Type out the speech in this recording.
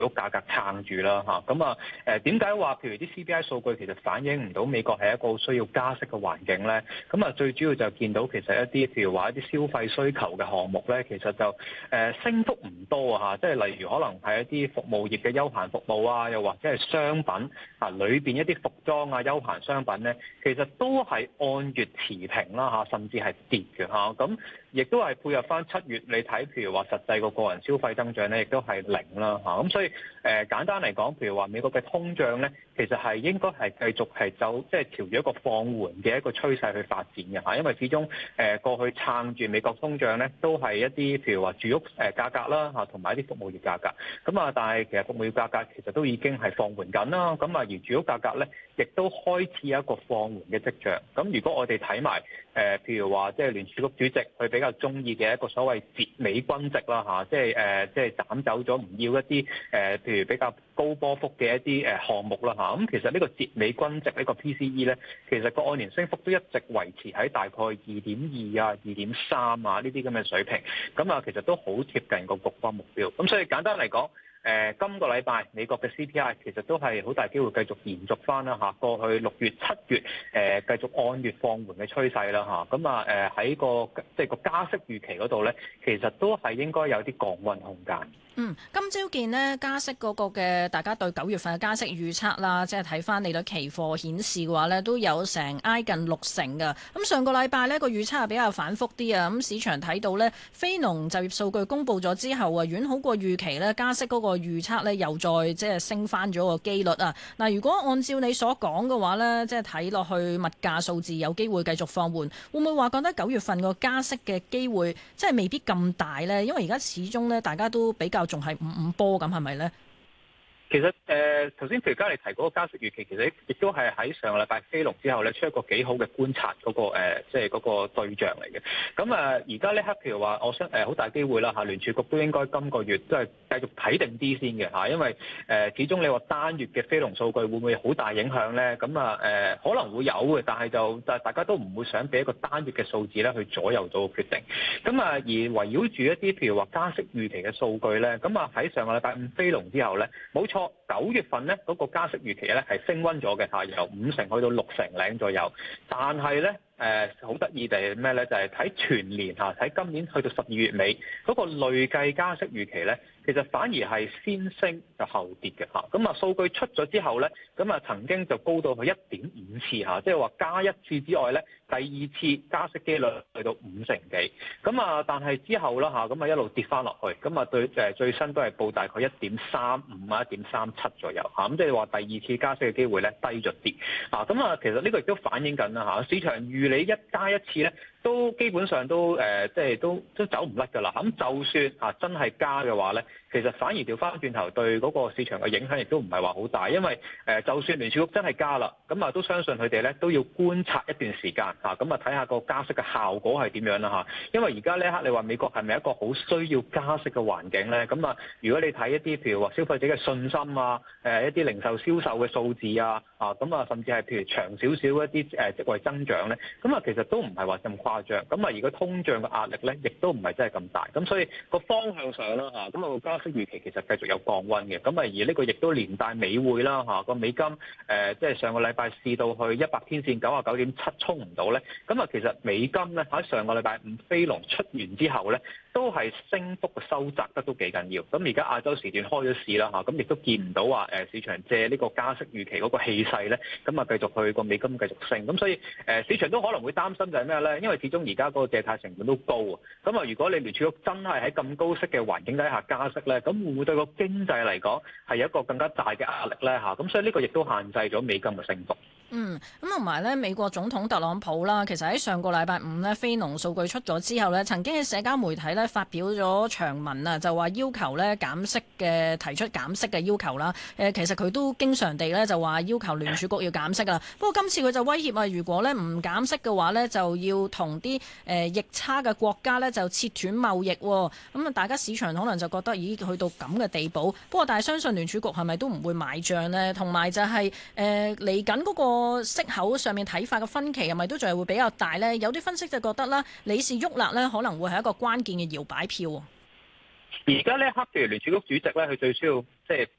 價格撐住啦嚇。咁點解話譬如啲 CPI 數據其實反映唔到美國係一個需要加息嘅環境咧？咁最主要就見到其實一啲譬如話一啲消費需求嘅項目咧，其實就升幅唔多啊嚇。即係例如可能係一啲服務業嘅休閒服務啊，又或者係商品裏邊一啲服裝啊、休閒商品咧，其實都係按月持平啦嚇，甚至係跌嘅嚇。咁亦都係配合翻7月，你睇譬如話實際個人消費增長咧，亦都係零啦嚇。咁所以簡單嚟講，譬如話美國嘅通脹咧，其實係應該係繼續係走即係朝住一個放緩嘅一個趨勢去發展嘅嚇。因為始終過去撐住美國通脹咧，都係一啲譬如話住屋價格啦嚇，同埋一啲服務業價格。咁但係其實服務業價格其實都已經係放緩緊啦。咁而住屋價格咧，亦都開始有一個放緩嘅跡象。咁如果我哋睇埋譬如話即係聯儲局主席佢比較中意嘅一個所謂折美均值啦嚇，即係斬走咗唔要一啲譬如比較高波幅嘅一啲項目啦嚇。咁其實呢個折美均值呢個 PCE 咧，其實個按年升幅都一直維持喺大概2.2啊、2.3啊呢啲咁嘅水平。咁其實都好貼近個局方目標。咁所以簡單嚟講，今個禮拜美國嘅 CPI 其實都係好大機會繼續延續翻啦嚇，過去6月、7月繼續按月放緩嘅趨勢啦嚇。喺即係個加息預期嗰度咧，其實都係應該有啲降溫空間。 今朝見呢加息嗰個嘅大家對9月份嘅加息預測啦，即係睇翻利率期貨顯示嘅話呢，都有成挨近60%㗎。咁上個禮拜呢個預測係比較反覆啲啊。咁市場睇到呢非農就業數據公布咗之後啊，遠好過預期呢加息嗰個預測呢又再即係升翻咗個機率啊。嗱，如果按照你所講嘅話呢，即係睇落去物價數字有機會繼續放緩，會唔會話覺得9月份個加息嘅機會即係未必咁大呢？因為而家始終呢大家都比較仲係五波咁，係咪呢？ 其實頭先譬如嘉莉提嗰個加息預期，其實亦都係喺上個禮拜飛龍之後咧，出一個幾好嘅觀察嗰個即係嗰個對象嚟嘅。咁而家呢刻譬如話，我相好大機會啦嚇，聯儲局都應該今個月都係繼續睇定啲先嘅嚇，因為始終你話單月嘅飛龍數據會唔會好大影響咧？咁可能會有嘅，但係大家都唔會想俾一個單月嘅數字咧去左右到個決定。咁而圍繞住一啲譬如話加息預期嘅數據咧，咁喺上個禮拜5飛龍之後咧，冇錯。9月份咧嗰個加息預期咧係升溫咗嘅嚇，由50%去到60%左右，但係咧好得意地係咩咧？就係睇全年嚇，睇今年去到12月尾嗰個累計加息預期咧，其實反而係先升就後跌嘅嚇。咁數據出咗之後咧，曾經就高到去1.5次嚇，即係話加一次之外咧，第二次加息機率去到50%幾。但係之後啦嚇，一路跌翻落去，對最新都係報大概1.35啊、1.37左右嚇。咁即係話第二次加息嘅機會咧低咗啲啊。其實呢個亦都反映緊啦嚇，市場預你一加一次咧，都基本上都即係都走唔甩㗎啦。咁就算真係加嘅話咧，其實反而調翻轉頭對嗰個市場嘅影響亦都唔係話好大，因為就算聯儲局真係加啦，都相信佢哋咧都要觀察一段時間嚇，睇下個加息嘅效果係點樣啦嚇。因為而家呢一刻你話美國係咪一個好需要加息嘅環境咧？如果你睇一啲譬如話消費者嘅信心啊，一啲零售銷售嘅數字啊，甚至係譬如長少少一啲職位增長咧，其實都唔係話咁誇張。而個通脹嘅壓力咧，亦都唔係真係咁大。咁所以個方向上啦嚇，個加息預期其實繼續有降溫嘅。而呢個亦都連帶美匯啦嚇，個美金即係上個禮拜試到去100天線99.7衝唔到咧。其實美金咧喺上個禮拜5飛龍出完之後咧，都係升幅嘅收窄得都幾緊要。而家亞洲時段開咗市啦嚇，亦都見唔到話市場借呢個加息預期嗰個氣勢咧，繼續去個美金繼續升。所以市場都可能會擔心就係咩咧？因為始終而家嗰個借貸成本都高啊。如果你聯儲局真係喺咁高息嘅環境底下加息咧，咁會唔會對個經濟嚟講係有一個更加大嘅壓力咧嚇？所以呢個亦都限制咗美金嘅升幅。 咁同埋咧，美國總統特朗普啦，其實喺上個禮拜5咧，非農數據出咗之後咧，曾經喺社交媒體咧發表咗長文啊，就話要求咧提出減息嘅要求啦。其實佢都經常地咧就話要求聯儲局要減息啦。不過今次佢就威脅啊，如果咧唔減息嘅話咧，就要同啲逆差嘅國家咧就切斷貿易。大家市場可能就覺得咦，去到咁嘅地步。不過但係相信聯儲局係咪都唔會買帳呢？同埋就係嚟緊嗰個息口上面睇法嘅分歧係咪都仲係會比較大呢？有啲分析就覺得啦，理事沃勒呢可能會係一個關鍵嘅搖擺票。 而家呢一刻，譬如聯儲局主席咧，佢最需要即係